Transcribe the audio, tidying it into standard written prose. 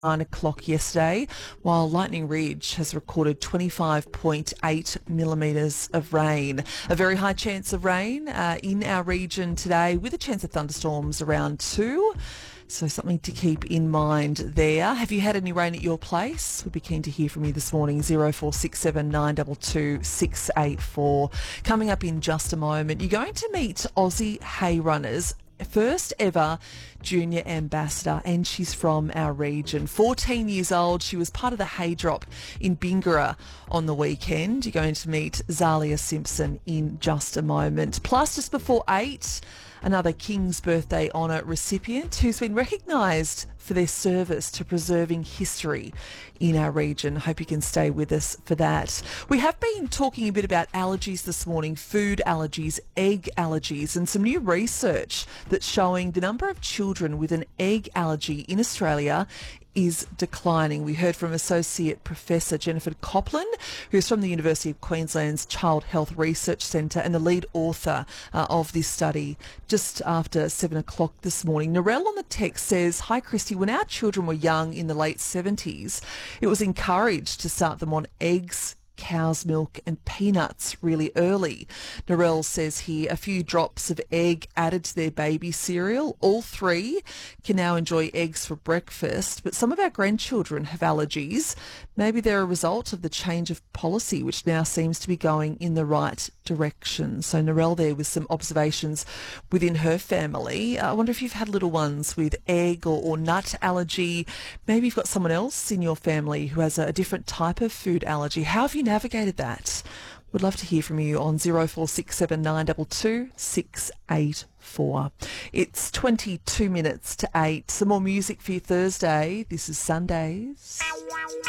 9 o'clock yesterday, while Lightning Ridge has recorded 25.8 millimetres of rain. A very high chance of rain in our region today, with a chance of thunderstorms around 2. So something to keep in mind there. Have you had any rain at your place? We'd be keen to hear from you this morning. 0467 922 684. Coming up in just a moment, you're going to meet Aussie hay runners, first ever junior ambassador, and she's from our region. 14 years old, she was part of the hay drop in Bingara on the weekend. You're going to meet Zalia Simpson in just a moment. Plus, just before 8, another King's Birthday Honour recipient who's been recognised for their service to preserving history in our region. Hope you can stay with us for that. We have been talking a bit about allergies this morning, food allergies, egg allergies, and some new research that's showing the number of children with an egg allergy in Australia is declining. We heard from Associate Professor Jennifer Copland, who's from the University of Queensland's Child Health Research Centre and the lead author of this study, just after 7 o'clock this morning. Narelle on the text says, "Hi Christy, when our children were young in the late 70s, it was encouraged to start them on eggs, cow's milk and peanuts really early." Narelle says here, a few drops of egg added to their baby cereal. All three can now enjoy eggs for breakfast, but some of our grandchildren have allergies. Maybe they're a result of the change of policy, which now seems to be going in the right direction. So Narelle there with some observations within her family. I wonder if you've had little ones with egg or nut allergy. Maybe you've got someone else in your family who has a different type of food allergy. How have you navigated that? Would love to hear from you on 0467 922 684. It's 22 minutes to 8. Some more music for you Thursday. This is Sundays.